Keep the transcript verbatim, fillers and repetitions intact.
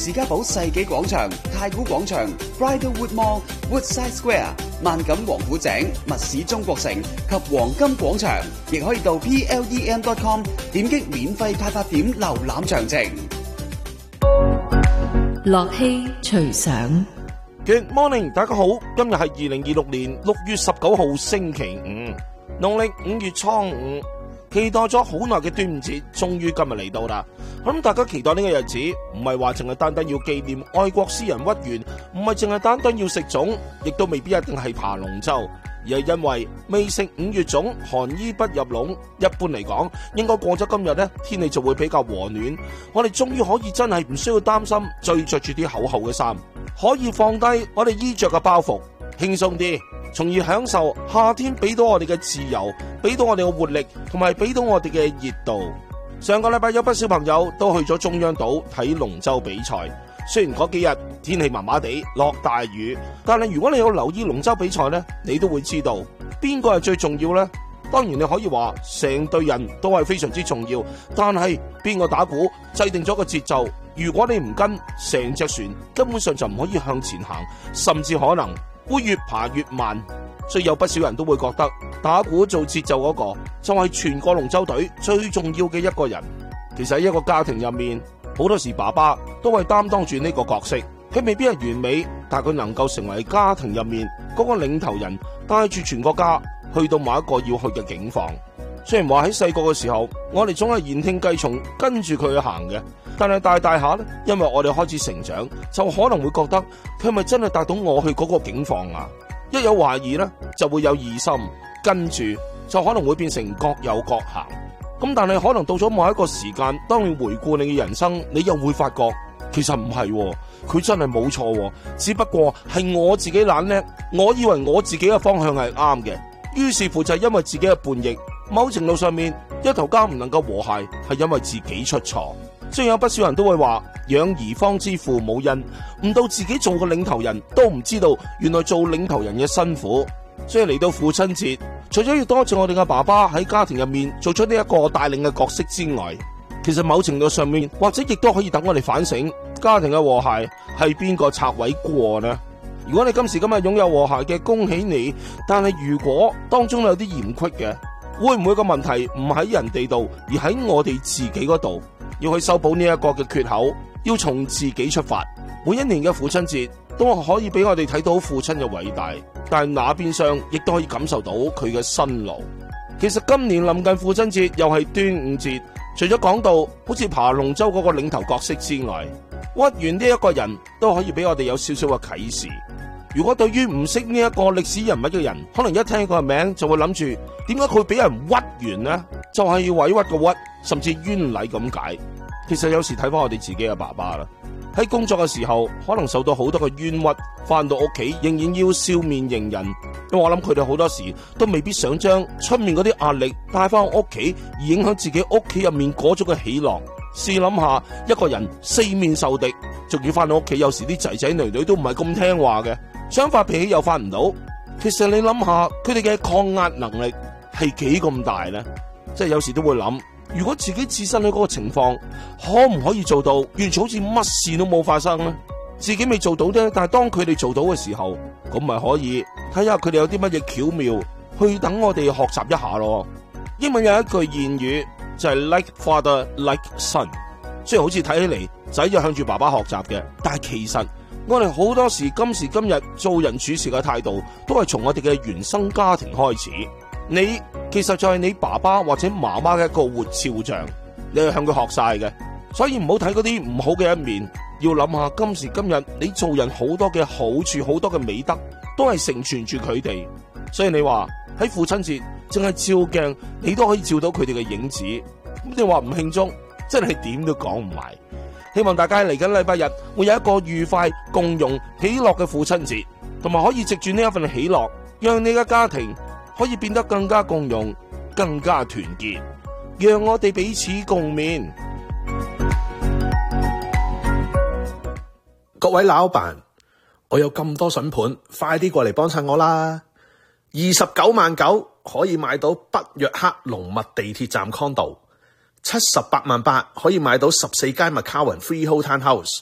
士嘉堡世紀廣場、太古廣場、Bridlewood Mall、Woodside Square、萬錦王府井、密市中國城及黃金廣場，亦可以到 P L E M dot com 點擊免費派發點瀏覽詳情。 樂器隨想。 Good morning， 大家好，今日係二零二六年六月十九號星期五，農曆五月初五，期待咗好耐嘅端午節，終於今日嚟到啦。我諗大家期待呢個日子，唔係話淨係單單要紀念愛國詩人屈原，唔係淨係單單要食粽，亦都未必一定係爬龍舟，而係因為未食五月粽，寒衣不入籠。一般嚟講，應該過咗今日呢，天氣就會比較和暖。我哋終於可以真係唔需要擔心，再着住啲厚厚嘅衫，可以放低我哋衣着嘅包袱，輕鬆啲，從而享受夏天俾到我哋嘅自由，俾到我哋嘅活力，同埋俾到我哋嘅熱度。上個禮拜有不少朋友都去咗中央島睇龍舟比賽，雖然嗰幾日天氣麻麻地，落大雨，但係如果你有留意龍舟比賽呢，你都會知道邊個係最重要呢？當然你可以話成隊人都係非常之重要，但係邊個打鼓制定咗個節奏，如果你唔跟，成隻船根本上就唔可以向前行，甚至可能會越爬越慢。所以有不少人都會覺得打鼓做節奏嗰個就係全個龍舟隊最重要嘅一個人。其實喺一個家庭入面，好多時爸爸都係擔當住呢個角色，佢未必係完美，但係佢能夠成為家庭入面嗰個領頭人，帶住全個家去到某一個要去嘅境況。雖然話喺細個嘅時候，我哋總係言聽計從，跟住佢去行嘅，但係大大下咧，因為我哋開始成長，就可能會覺得佢係咪真係帶到我去嗰個境況啊？一有懷疑咧，就會有疑心，跟住就可能會變成各有各行。咁但係可能到咗某一個時間，當你回顧你嘅人生，你又會發覺其實唔係，佢真係冇錯，只不過係我自己懶叻，我以為我自己嘅方向係啱嘅，於是乎就係因為自己嘅叛逆，某程度上面一頭家唔能夠和諧，係因為自己出錯。雖然有不少人都會話養兒方知父母恩，唔到自己做個領頭人都唔知道原來做領頭人嘅辛苦。所以嚟到父親節，除咗要多謝我哋嘅爸爸喺家庭入面做出呢一個帶領嘅角色之外，其實某程度上面或者亦都可以等我哋反省家庭嘅和諧係邊個拆毀過呢？如果你今時今日擁有和諧嘅，恭喜你，但係如果當中有啲嫌隙嘅，會唔會個問題唔喺人哋度，而喺我哋自己嗰度？要去修補呢一個嘅缺口，要從自己出發。每一年嘅父親節都可以俾我哋睇到父親嘅偉大，但係那邊上亦都可以感受到佢嘅辛勞。其實今年臨近父親節又係端午節，除咗講到好似爬龍舟嗰個領頭角色之外，屈原呢一個人都可以俾我哋有少少嘅啟示。如果對於唔識呢一個歷史人物嘅人，可能一聽佢個名就會諗住點解佢俾人屈完呢？就係委屈個屈，甚至冤禮咁解。其實有時睇翻我哋自己嘅爸爸啦，喺工作嘅時候可能受到好多嘅冤屈，翻到屋企仍然要笑面迎人。因為我諗佢哋好多時都未必想將出面嗰啲壓力帶翻屋企，而影響自己屋企入面嗰種嘅喜樂。試諗下，一個人四面受敵，仲要翻到屋企，有時啲仔仔女女都唔係咁聽話嘅，想發脾氣又發唔到。其實你諗下，佢哋嘅抗壓能力係幾咁大呢？即係有時都會諗，如果自己置身喺嗰個情況，可唔可以做到完全好似乜事都冇發生呢？自己未做到啫，但係當佢哋做到嘅時候，咁咪可以睇下佢哋有啲乜嘢巧妙，去等我哋學習一下咯。英文有一句諺語就係 like father like son， 雖然好似睇起嚟仔就向住爸爸學習嘅，但係其實我哋好多時今時今日做人處事嘅態度，都係從我哋嘅原生家庭開始。你其實就係你爸爸或者媽媽嘅一個活肖像，你係向佢學晒嘅，所以唔好睇嗰啲唔好嘅一面，要諗下今時今日你做人好多嘅好處，好多嘅美德都係承傳住佢哋。所以你話喺父親節淨係照鏡，你都可以照到佢哋嘅影子。咁你話唔慶祝，真係點都講唔埋。希望大家嚟緊禮拜日會有一個愉快、共融、喜樂嘅父親節，同埋可以藉住呢一份喜樂，讓你嘅家庭可以變得更加共融、更加團結，讓我哋彼此共勉。 各位老闆，我有咁多筍盤，快啲過嚟幫襯我啦！二十九萬九可以買到北約克龍脈地鐵站 condo， 七十八萬八可以買到十四間 McCowan freehold townhouse，